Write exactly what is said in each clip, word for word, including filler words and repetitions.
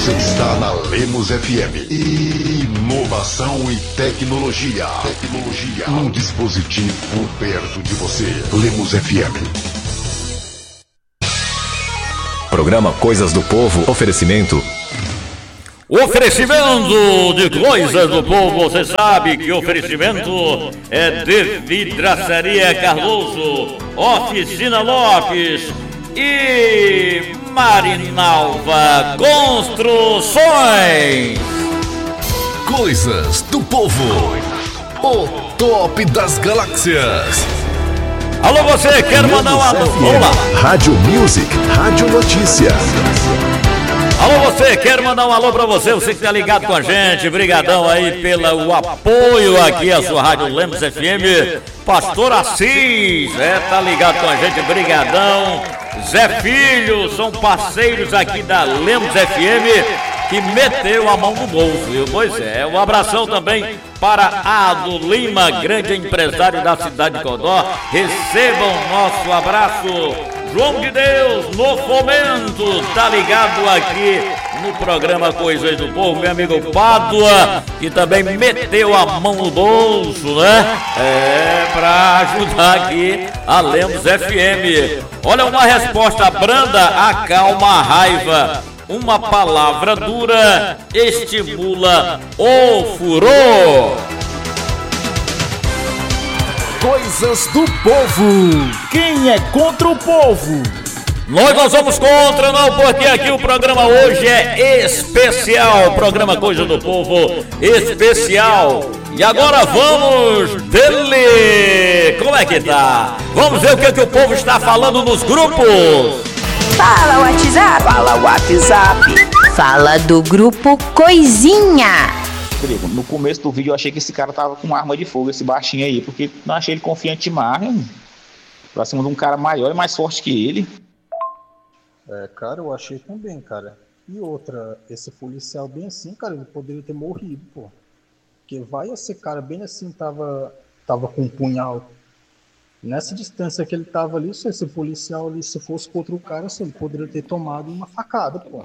Você está na Lemos F M. Inovação e tecnologia. Tecnologia. Um dispositivo perto de você. Lemos F M. Programa Coisas do Povo. Oferecimento. O oferecimento de Coisas do Povo, você sabe que o oferecimento é de Vidraçaria Cardoso, Oficina Lopes e Marinalva Construções. Coisas do Povo, o top das galáxias. Alô, você quer mandar um alô? Vamos lá. Rádio Music, Rádio Notícia. Alô, você, quero mandar um alô pra você, você que tá ligado com a gente, brigadão aí pelo apoio aqui à sua Rádio Lemos F M, Pastor Assis, é, tá ligado com a gente, brigadão, Zé Filho, são parceiros aqui da Lemos F M, que meteu a mão no bolso, viu? Pois é, um abração também para Ado Lima, grande empresário da cidade de Codó, recebam nosso abraço. João de Deus, no Fomento, tá ligado aqui no programa Coisas do Povo, meu amigo Pádua, que também meteu a mão no bolso, né? É, pra ajudar aqui a Lemos F M. Olha, uma resposta branda acalma a raiva. Uma palavra dura estimula o furor. Coisas do Povo. Quem é contra o povo? Nós não somos contra, não, porque aqui o programa hoje é especial. Programa Coisas do Povo especial. E agora vamos dele. Como é que tá? Vamos ver o que, que o povo está falando nos grupos. Fala WhatsApp. Fala WhatsApp. Fala do grupo Coisinha. No começo do vídeo eu achei que esse cara tava com arma de fogo, esse baixinho aí, porque não achei ele confiante demais, hein? Pra cima de um cara maior e mais forte que ele. É, cara, eu achei também, cara. E outra, esse policial bem assim, cara, ele poderia ter morrido, pô. Porque vai esse cara bem assim, tava, tava com um punhal. Nessa distância que ele tava ali, se esse policial ali, se fosse contra o cara, assim, ele poderia ter tomado uma facada, pô.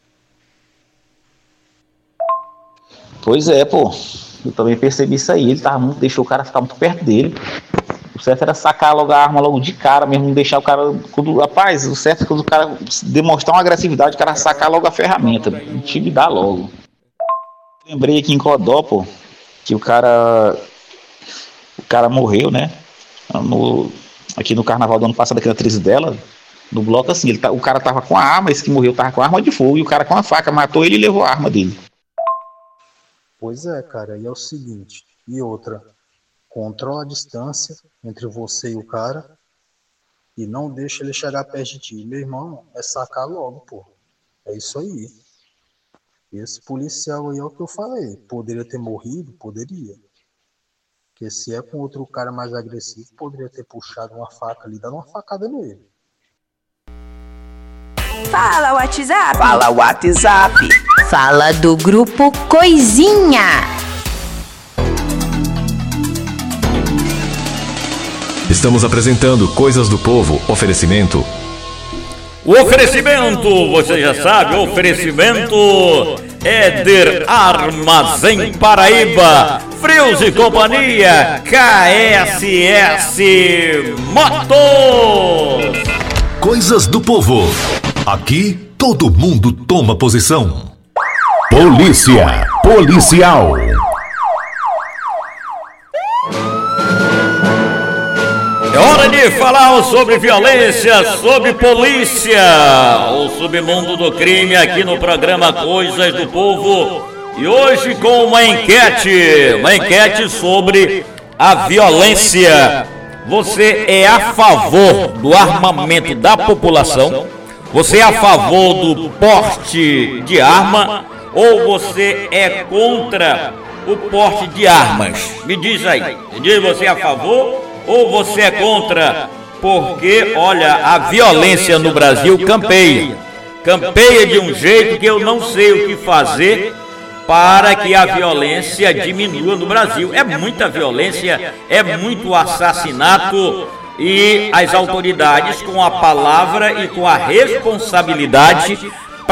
Pois é, pô. Eu também percebi isso aí. Ele tava muito, deixou o cara ficar muito perto dele. O certo era sacar logo a arma logo de cara mesmo, não deixar o cara. Quando, rapaz, o certo é quando o cara demonstrar uma agressividade, o cara sacar logo a ferramenta, intimidar logo. Lembrei aqui em Codó, pô, que o cara. O cara morreu, né? No, aqui no carnaval do ano passado, aqui na atriz dela, no bloco assim, ele tá, o cara tava com a arma, esse que morreu tava com a arma de fogo, e o cara com a faca matou ele e levou a arma dele. Pois é, cara, e é o seguinte, e outra, controla a distância entre você e o cara e não deixa ele chegar perto de ti. Meu irmão, é sacar logo, pô. É isso aí. Esse policial aí é o que eu falei. Poderia ter morrido? Poderia. Porque se é com outro cara mais agressivo, poderia ter puxado uma faca ali, dando uma facada nele. Fala WhatsApp. Fala WhatsApp. Fala do grupo Coisinha. Estamos apresentando Coisas do Povo. Oferecimento. O oferecimento, você já sabe, o oferecimento Éder Armazém Paraíba, Frios e Companhia, K S S Motos. Coisas do Povo. Aqui todo mundo toma posição. Polícia Policial. É hora de falar sobre violência, sobre polícia, o submundo do crime aqui no programa Coisas do Povo. E hoje com uma enquete, uma enquete sobre a violência. Você é a favor do armamento da população? Você é a favor do porte de arma? Ou você é contra o porte de armas? Me diz aí, me diz, você é a favor ou você é contra? Porque, olha, a violência no Brasil campeia. Campeia de um jeito que eu não sei o que fazer para que a violência diminua no Brasil. É muita violência, é muito assassinato, e as autoridades, com a palavra e com a responsabilidade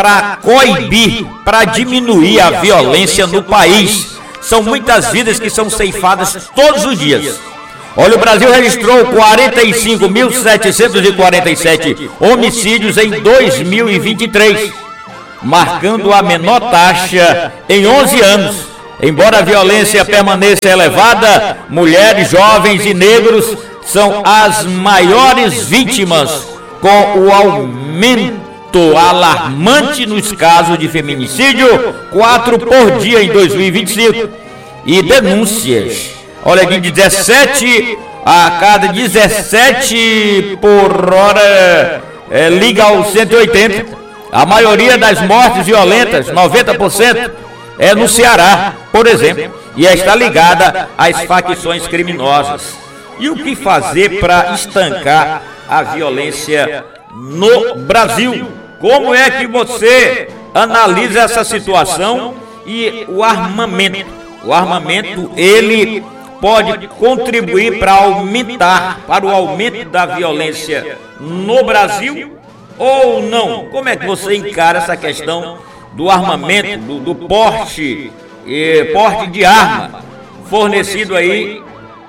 para coibir, para diminuir a violência no país. São muitas vidas que são ceifadas todos os dias. Olha, o Brasil registrou quarenta e cinco mil setecentos e quarenta e sete homicídios em dois mil e vinte e três, marcando a menor taxa em onze anos. Embora a violência permaneça elevada, mulheres, jovens e negros são as maiores vítimas, com o aumento alarmante nos casos de feminicídio, quatro por dia em dois mil e vinte e cinco, e denúncias. Olha aqui, dezessete a cada dezessete por hora é, liga ao cento e oitenta. A maioria das mortes violentas, noventa por cento, é no Ceará, por exemplo, e está ligada às facções criminosas. E o que fazer para estancar a violência no Brasil? Como é que você analisa essa situação e o armamento? O armamento, ele pode contribuir para aumentar, para o aumento da violência no Brasil ou não? Como é que você encara essa questão do armamento, do, do porte, eh, porte de arma fornecido aí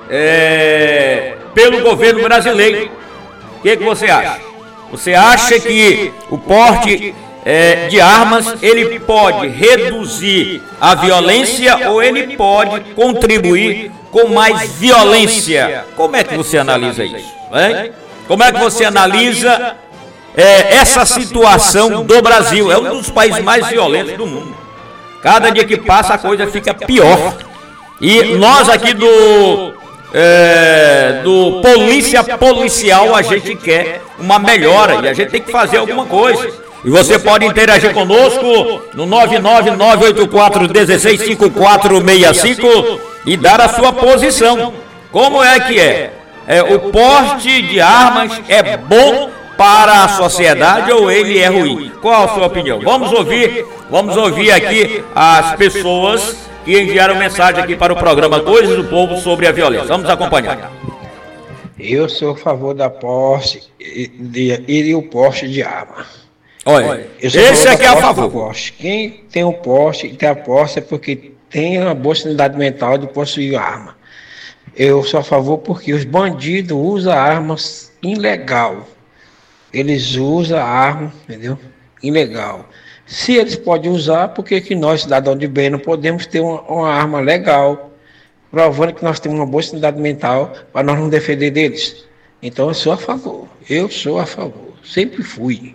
é, pelo governo brasileiro? O que, que você acha? Você acha que o porte é, de armas, ele pode reduzir a violência ou ele pode contribuir com mais violência? Como é que você analisa isso? Hein? Como é que você analisa é, essa situação do Brasil? É um dos países mais violentos do mundo. Cada dia que passa a coisa fica pior. E nós aqui do, é, do Polícia Policial, a gente quer uma melhora e a gente tem que fazer alguma coisa. E você pode interagir conosco no nove nove nove oito quatro um seis cinco quatro seis cinco e dar a sua posição. Como é que é? é? O porte de armas é bom para a sociedade ou ele é ruim? Qual a sua opinião? Vamos ouvir, vamos ouvir aqui as pessoas que enviaram mensagem aqui para o programa Coisas do Povo sobre a violência. Vamos acompanhar. Eu sou a favor da posse e, de, e o porte de arma. Olha, esse aqui é a favor. Poste. Quem tem o poste e tem a posse é porque tem uma boa sanidade mental de possuir arma. Eu sou a favor porque os bandidos usam armas ilegal. Eles usam arma, entendeu? Ilegal. Se eles podem usar, por que que nós, cidadãos de bem, não podemos ter uma, uma arma legal, provando que nós temos uma boa sanidade mental para nós não defender deles? Então eu sou a favor. Eu sou a favor. Sempre fui.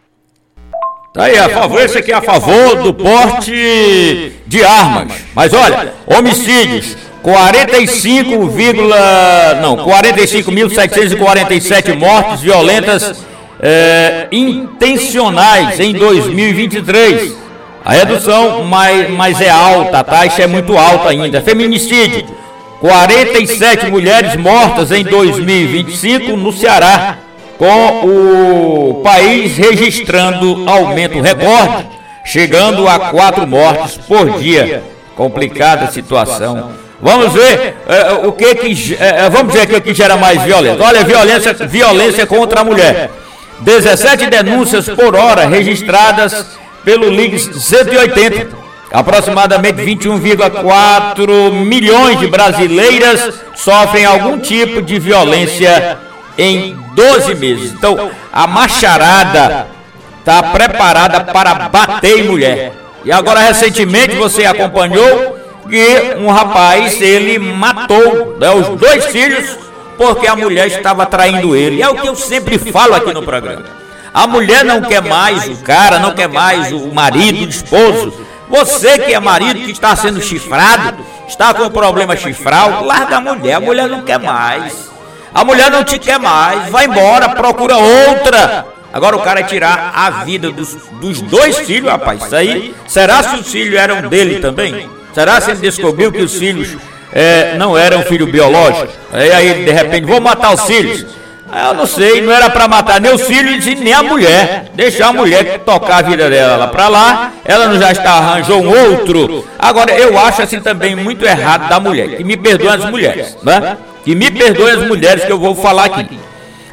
Tá aí, a favor, esse aqui é a favor do porte de armas. Mas olha, homicídios, quarenta e cinco, não, quarenta e cinco mil setecentos e quarenta e sete mortes violentas é, intencionais em dois mil e vinte e três. A redução mais, mais é alta, a taxa é muito alta ainda. Feminicídio, quarenta e sete mulheres mortas em dois mil e vinte e cinco no Ceará, com o país registrando aumento recorde, chegando a quatro mortes por dia. Complicada situação. Vamos ver uh, o que que uh, vamos ver o que gera mais violência. Olha, violência, violência contra a mulher. dezessete denúncias por hora registradas pelo Ligue cento e oitenta. Aproximadamente vinte e um vírgula quatro milhões de brasileiras sofrem algum tipo de violência em doze meses. Então, a macharada está preparada para bater em mulher. E agora, recentemente, você acompanhou que um rapaz, ele matou, né, os dois filhos porque a mulher estava traindo ele. E é o que eu sempre falo aqui no programa. A mulher não quer mais o cara, não quer mais o marido, o esposo. Você que é marido, que está sendo chifrado, está com problema chifral, larga a mulher. A mulher não quer mais. A mulher não te quer mais, vai embora, procura outra. Agora o cara é tirar a vida dos, dos dois filhos, rapaz. Isso aí, será se os filhos eram dele também? Será se ele descobriu que os filhos é, não eram filho biológico? Aí, aí de repente, vou matar os filhos. Eu não sei, não era para matar nem os filhos e nem a mulher. Deixar a mulher tocar a vida dela lá para lá. Ela não já está arranjou um outro. Agora eu acho assim também muito errado da mulher. Que me perdoem as mulheres, né? Que me perdoem as mulheres que eu vou falar aqui.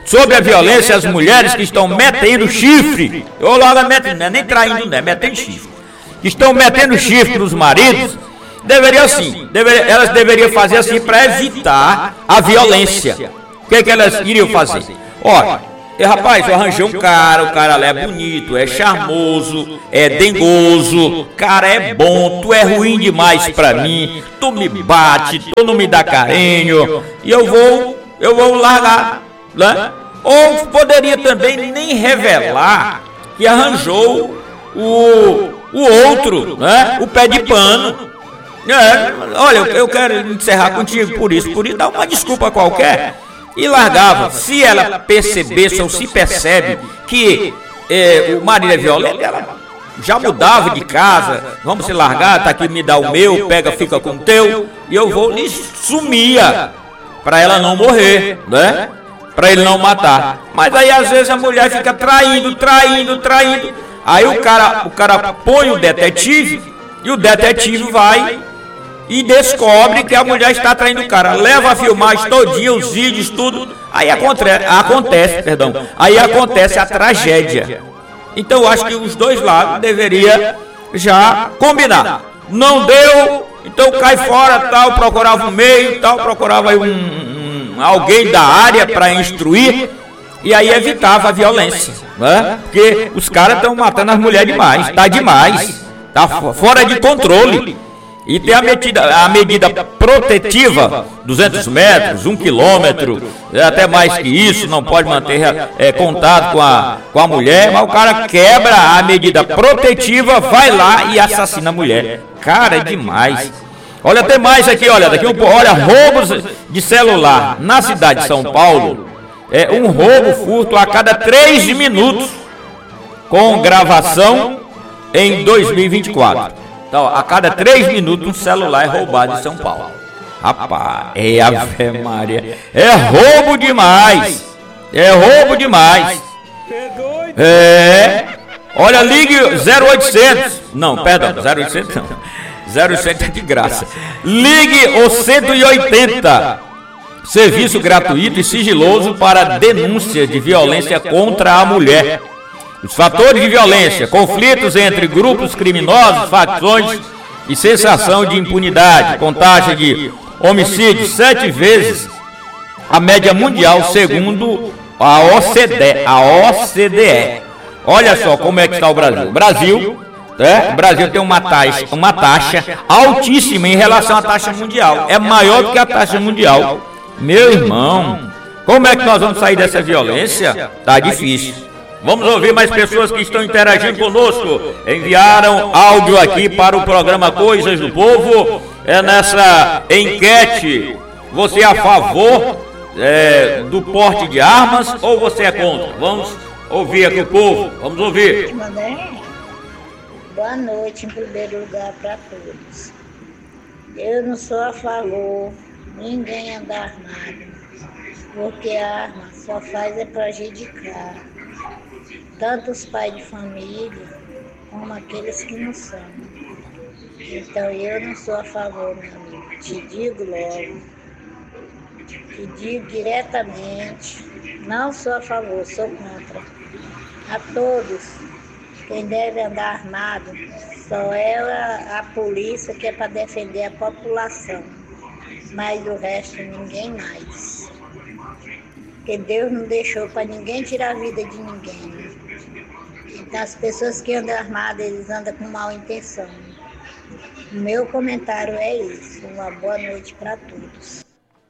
sobre a violência às mulheres que estão metendo chifre, ou logo metendo, não é nem traindo, não é metendo chifre, que estão metendo chifre nos maridos, deveria sim, deveria, elas deveriam fazer assim para evitar a violência. O que, é que elas iriam fazer? Olha, e, rapaz, eu arranjei um cara, o cara lá é bonito, é charmoso, é dengoso, cara é bom, tu é ruim demais pra mim, tu me bate, tu não me dá carinho, e eu vou, eu vou largar, né? Ou poderia também nem revelar que arranjou o, o outro, né? O pé de pano. É, olha, eu, eu quero encerrar contigo por isso, por isso, dá uma desculpa qualquer. E largava. Se ela percebesse ou se percebe que é, o marido é violento, ela já mudava de casa. Vamos se largar, tá aqui, me dá o meu, pega, fica com o teu, e eu vou e sumia para ela não morrer, né? Para ele não matar. Mas aí às vezes a mulher fica traindo, traindo, traindo. Aí o cara, o cara põe o detetive e o detetive vai e descobre que a mulher está traindo o cara, leva a filmagem todinha, os vídeos, tudo, aí acontece, acontece, perdão, aí acontece a tragédia. Então eu acho que os dois lados deveriam já combinar. Não deu, então cai fora, tal, procurava um meio, tal, procurava um, um, alguém da área para instruir, e aí evitava a violência, né? Porque os caras estão matando as mulheres demais, tá demais, tá fora de controle. E tem a medida, a medida protetiva, duzentos metros, um quilômetro, até mais que isso, não pode manter é, contato com a, com a mulher, mas o cara quebra a medida protetiva, vai lá e assassina a mulher. Cara, é demais. Olha, tem mais aqui, olha, daqui um pouco, olha, roubos de celular na cidade de São Paulo, é um roubo furto a cada três minutos, com gravação em dois mil e vinte e quatro. Então, a cada três minutos um celular é roubado em São Paulo. Rapaz, é Ave Maria. É roubo demais. É roubo demais. É. Olha, ligue zero oitocentos. Não, perdão, zero oitocentos não. zero oitocentos é de graça. Ligue o cento e oitenta. Serviço gratuito e sigiloso para denúncia de violência contra a mulher. Os fatores de violência, conflitos entre grupos criminosos, facções e sensação de impunidade, com taxa de homicídio sete vezes a média mundial, segundo a O C D E. A O C D E. Olha só como é que está o Brasil. O Brasil, né? O Brasil tem uma taxa, uma taxa altíssima em relação à taxa mundial. É maior do que a taxa mundial. Meu irmão, como é que nós vamos sair dessa violência? Tá difícil. Vamos ouvir mais pessoas que estão interagindo conosco. Enviaram áudio aqui para o programa Coisas do Povo. É nessa enquete. Você é a favor é, do porte de armas ou você é contra? Vamos ouvir aqui o povo. Vamos ouvir. Boa noite em primeiro lugar para todos. Eu não sou a favor ninguém andar armado, porque a arma só faz é prejudicar tanto os pais de família como aqueles que não são. Então eu não sou a favor, meu amigo. Te digo logo, te digo diretamente, não sou a favor, sou contra. A todos, quem deve andar armado só é a, a polícia, que é para defender a população, mas o resto ninguém mais. Porque Deus não deixou para ninguém tirar a vida de ninguém. Então as pessoas que andam armadas, eles andam com má intenção. O meu comentário é isso. Uma boa noite para todos.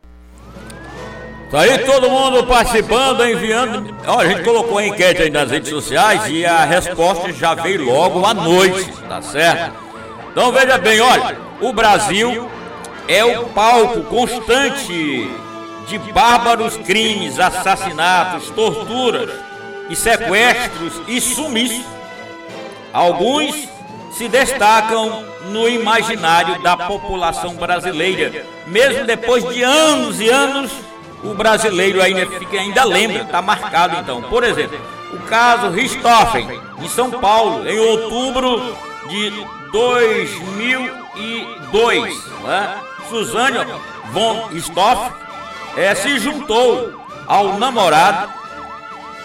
Tá aí todo mundo participando, enviando. Ó, a gente colocou a enquete aí nas redes sociais e a resposta já veio logo à noite, tá certo? Então veja bem, olha, o Brasil é o palco constante de bárbaros crimes, assassinatos, torturas e sequestros e sumiços. Alguns se destacam no imaginário da população brasileira. Mesmo depois de anos e anos, o brasileiro ainda, fica, ainda lembra, está marcado então. Por exemplo, o caso Richthofen, em São Paulo, em outubro de dois mil e dois. Né? Suzane von Richthofen é, se juntou ao namorado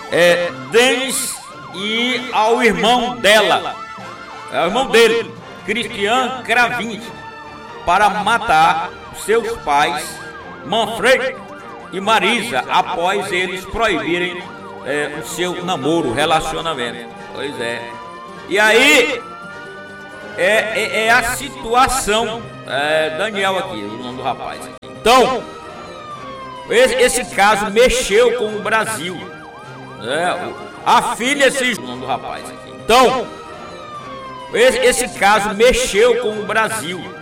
é, Denis e ao irmão dela, é o irmão dele, Christian Cravin, para matar seus pais, Manfred e Marisa, após eles proibirem é, o seu namoro, relacionamento. Pois é. E aí é, é, é a situação, é, Daniel aqui, o nome do rapaz. Então, esse, esse caso mexeu com o Brasil. É, a filha se o nome do rapaz aqui. Então, esse, esse caso mexeu com o Brasil.